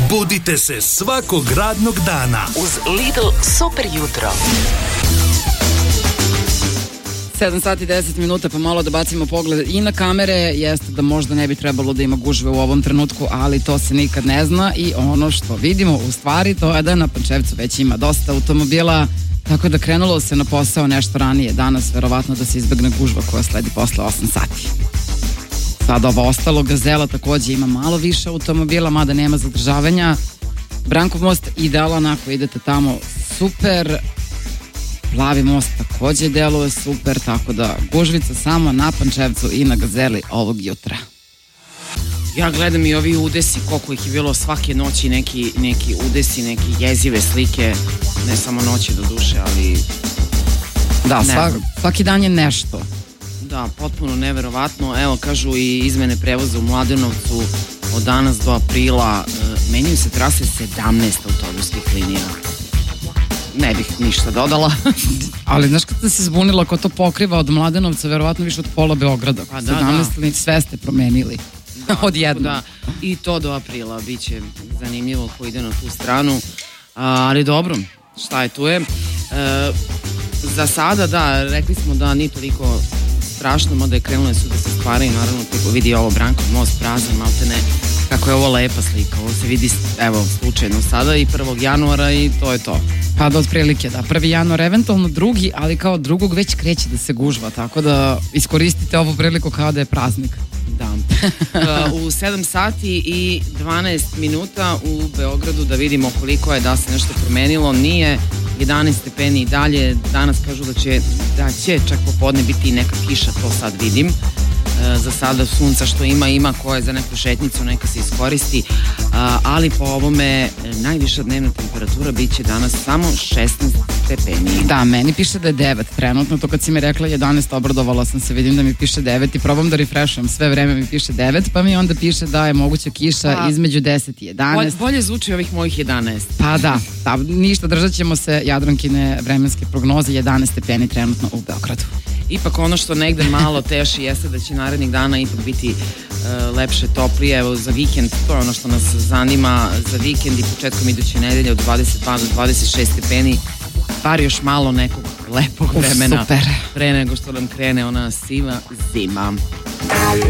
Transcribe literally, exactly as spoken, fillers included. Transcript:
Budite se svakog radnog dana uz Lidl super jutro. sedam sati i deset minuta, pa malo da bacimo pogled i na kamere. Jeste da možda ne bi trebalo da ima gužve u ovom trenutku, ali to se nikad ne zna i ono što vidimo u stvari to je da na Pančevcu već ima dosta automobila, tako da krenulo se na posao nešto ranije danas, verovatno da se izbegne gužva koja sledi posle osam sati. Sada ovo ostalo, Gazela takođe ima malo više automobila, mada nema zadržavanja. Brankov most idealan ako idete tamo, super. Plavi most takođe deluje super, tako da gužvica samo na Pančevcu i na Gazeli ovog jutra. Ja gledam i ovi udesi, koliko ih je bilo svake noći, neki, neki udesi, neke jezive slike, ne samo noći do duše, ali... Da, svak, svaki dan je nešto. Da, potpuno neverovatno. Evo, kažu i izmene prevoza u Mladenovcu od danas do aprila. E, menjaju se trase sedamnaest autobuskih linija. Ne bih ništa dodala. Ali znaš kad ste se zbunila ko to pokriva od Mladenovca, verovatno više od pola Beograda. Pa da, sedamnaest da. linija, sve ste promenili. Da, odjednom. Da. I to do aprila biće zanimljivo ko ide na tu stranu. A, ali dobro, šta je tu je. E, za sada, da, rekli smo da nije toliko strašno, mada je krenule su da se stvaraju, naravno, tako vidi ovo Brankov most prazan, maltene, kako je ovo lepa slika. Ovo se vidi, evo, slučajno sada i prvog januara i to je to. Pa do otprilike, da. prvi januar, eventualno drugi, ali kao drugog već kreće da se gužva, tako da iskoristite ovu priliku kao da je praznik. Da. Uh, u sedam sati i dvanaest minuta u Beogradu da vidimo koliko je, da se nešto promenilo. Nije jedanaest stepeni i dalje. Danas kažu da će, da će čak popodne biti i neka kiša, to sad vidim. Uh, za sada sunca što ima, ima koje za neku šetnicu neka se iskoristi. Uh, ali po ovome najviša dnevna temperatura bit će danas samo šesnaest stepeni. Da, meni piše da je devet trenutno, to kad si mi rekla jedanaest, obradovala sam se, vidim da mi piše devet i probam da refreshujem, sve vreme mi piše devet, pa mi onda piše da je moguća kiša pa, između deset i jedanaest. Bolje, bolje zvuči ovih mojih jedanaest. Pa da, da, ništa, držat ćemo se Jadrankine vremenske prognoze, jedanaest stepeni trenutno u Beogradu. Ipak ono što negde malo teši jeste da će narednih dana ipak biti uh, lepše, toplije. Evo za vikend, to je ono što nas zanima, za vikend i početkom iduće nedelje od dvadeset dva do dvadeset šest stepeni, bar još malo nekog lepog vremena. Super. Pre nego što nam krene ona siva zima.